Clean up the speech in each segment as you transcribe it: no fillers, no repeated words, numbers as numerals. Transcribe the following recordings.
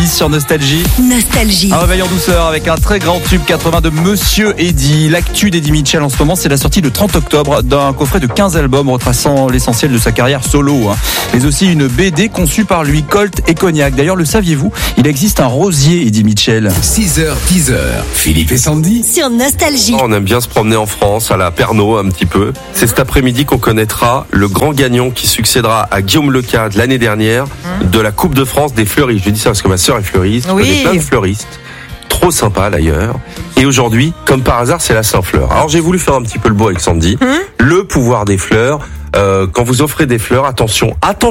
8h10 sur Nostalgie. Nostalgie. Un réveil en douceur avec un très grand tube 80 de Monsieur Eddy. L'actu d'Eddie Mitchell en ce moment, c'est la sortie le 30 octobre d'un coffret de 15 albums retraçant l'essentiel de sa carrière solo. Mais aussi une BD conçue par lui, Colt et Cognac. D'ailleurs, le saviez-vous, il existe un rosier Eddie Mitchell. 6h, 10h, Philippe et Sandy. Sur Nostalgie. On aime bien se promener en France, à la Pernod un petit peu. C'est cet après-midi qu'on connaîtra le grand gagnant qui succédera à Guillaume Leca de l'année dernière de la Coupe de France des fleuristes. Je dis ça parce que ma sœur est fleuriste. Oui. Je connais plein de fleuristes. Trop sympa d'ailleurs. Et aujourd'hui, comme par hasard, c'est la Saint-Fleur. Alors j'ai voulu faire un petit peu le beau avec Sandy. Le pouvoir des fleurs. Quand vous offrez des fleurs, attention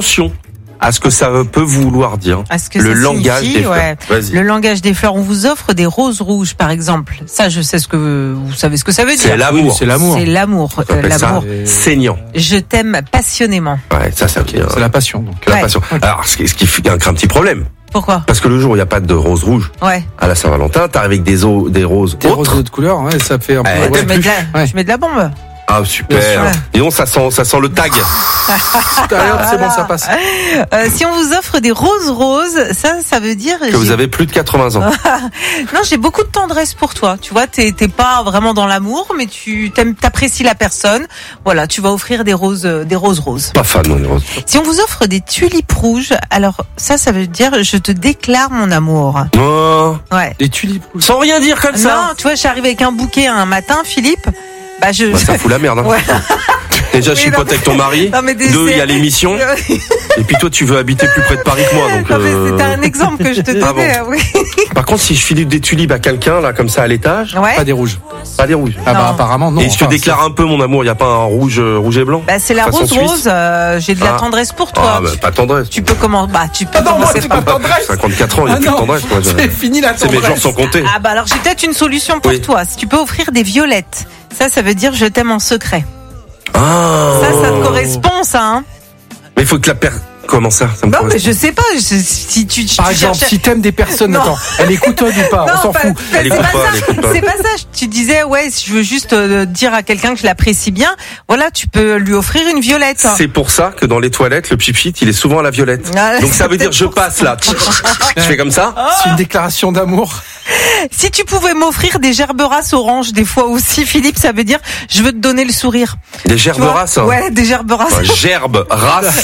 à ce que ça peut vouloir dire. À ce que le ça langage signifie, des fleurs. ouais. Vas-y. Le langage des fleurs. On vous offre des roses rouges, par exemple. Ça, je sais vous savez ce que ça veut dire. C'est l'amour. C'est l'amour. C'est l'amour. On appelle ça L'amour. saignant. Je t'aime passionnément. Ouais, ça veut dire C'est la passion. Donc. la Ouais. passion. Alors, ce qui fait un petit problème. Pourquoi? Parce que le jour où il n'y a pas de rose rouge Ouais. à la Saint-Valentin, t'arrives avec des roses Des roses autres. d'autres couleurs, ouais, ça fait un peu. Ouais, Je mets je mets de la bombe. Ah super. Bien sûr. Et donc ça sent le tag. C'est bon, ça passe. Si on vous offre des roses, ça veut dire Que vous avez plus de 80 ans. Non, j'ai beaucoup de tendresse pour toi. Tu vois, t'es pas vraiment dans l'amour, mais t'apprécies la personne. Voilà, tu vas offrir des roses roses. Pas fan non, les roses. Si on vous offre des tulipes rouges, alors ça veut dire je te déclare mon amour. Oh, Ouais. Des tulipes rouges. sans rien dire comme ça. Non, tu vois, je suis arrivée avec un bouquet un matin, Philippe. Bah Bah, ça fout la merde. Hein. Ouais. Déjà, je Oui, suis non, pote avec ton mari. Non, mais 2, il y a l'émission. Et puis toi, tu veux habiter plus près de Paris que moi. Donc, Non, mais c'était un exemple que je te Ah donnais. Oui. Par contre, si je file des tulipes à quelqu'un, là, comme ça, à l'étage, Ouais. Pas des rouges. pas des rouges. Ah bah Non. apparemment non. Et je te Enfin, déclare un peu mon amour. Il n'y a pas un rouge et blanc. Bah, c'est la Façon rose suisse. rose. J'ai de la Ah. tendresse pour toi. Ah, bah, pas tendresse. Tu peux commencer. Bah, tu peux Ah non, moi commencer c'est par. pas tendresse. 54 ans, il n'y a Ah plus de non, tendresse. Moi, c'est fini la c'est mes tendresse. jours sont comptés. Ah bah alors j'ai peut-être une solution pour Oui. toi. Si tu peux offrir des violettes, ça veut dire je t'aime en secret. Ah. Ça te correspond, ça. Hein. Mais il faut que la Comment ça me Non, mais correspond. je sais pas. Si tu Par tu exemple, cherches- si t'aimes des personnes, Non. attends, elle écoute ou pas, on s'en pas- fout. c'est Elle écoute pas pas, ça. elle écoute pas. C'est pas ça. Tu disais, ouais, si je veux juste dire à quelqu'un que je l'apprécie bien, voilà, tu peux lui offrir une violette. C'est pour ça que dans les toilettes, le pipit, il est souvent à la violette. Ah, Donc ça c'est veut dire peut-être je pour passe là. Je fais comme ça. C'est une déclaration d'amour. Si tu pouvais m'offrir des gerberasses oranges des fois aussi, Philippe, ça veut dire je veux te donner le sourire. Des Tu gerbes vois races. Hein. Ouais, des gerberasses. Enfin, gerbe, race.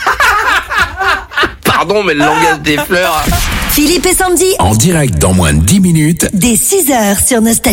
Pardon, mais le langage des fleurs. Philippe et Sandy. En direct dans moins de 10 minutes. Dès 6h sur Nostalgie.